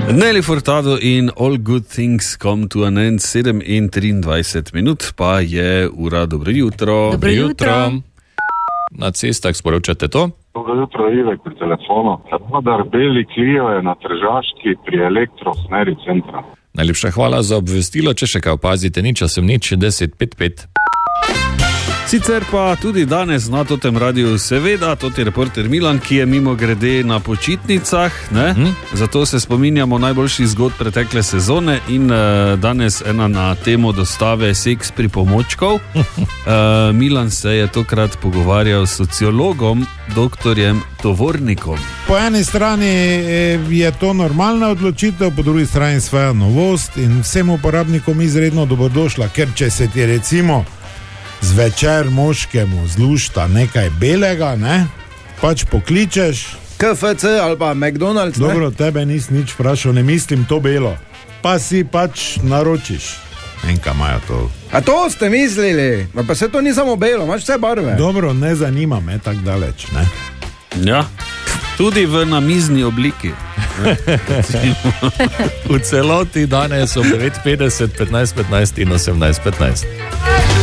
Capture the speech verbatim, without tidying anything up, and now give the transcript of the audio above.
Nelly Furtado in All Good Things Come to an End, sedem in triindvajset minut, pa je ura. Dobro jutro. Dobro jutro. Na cestah sporočate to? Dobro jutro, Ivek pri telefonu. Radar Beli Clio je na Tržaški pri Elektro v smeri centra. Najlepša hvala za obvestilo, če še kaj opazite, nič, sem nič, deset pet pet. Sicer pa tudi danes na totem radiju seveda, to je reporter Milan, ki je mimo grede na počitnicah, ne? Hmm. Zato se spominjamo najboljših zgodb pretekle sezone in uh, danes ena na temo dostave seks pripomočkov. uh, Milan se je tokrat pogovarjal s sociologom, doktorjem Tovornikom. Po eni strani je to normalna odločitev, po drugi strani svoja novost in vsem uporabnikom izredno dobrodošla, ker če se ti recimo zvečer moškemu zlušta nekaj belega, ne, pač pokličeš K F C ali pa McDonald's, ne? Dobro, tebe nis nič vprašal, ne mislim to belo, pa si pač naročiš. Enka imajo to. A to ste mislili? Pa se to ni samo belo, imaš vse barve. Dobro, ne zanima me tako daleč, ne? Ja, tudi v namizni obliki. V celoti danes ob devet petdeset, petnajst petnajst in osemnajst petnajst.